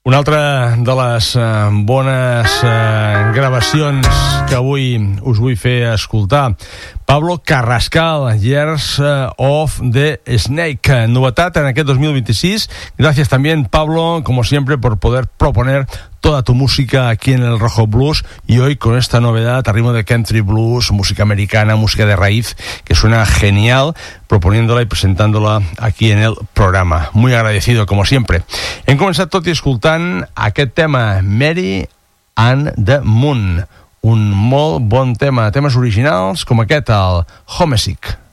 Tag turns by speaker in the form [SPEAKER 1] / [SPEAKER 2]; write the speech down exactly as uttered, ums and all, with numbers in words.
[SPEAKER 1] Una altra de les eh, bones eh, gravacions que avui us vull fer escoltar. Pablo Carrascal, Years of the Snake. Novetat en aquest dos mil veintiséis. Gracias también, Pablo, como siempre, por poder proponer toda tu música aquí en el Rojo Blues, y hoy con esta novedad a ritmo de country blues, música americana, música de raíz, que suena genial, proponiéndola y presentándola aquí en el programa. Muy agradecido, como siempre. Hem començat tot i escoltant aquest tema, Mary and the Moon, un molt bon tema, temes originals com aquest, el Homesick.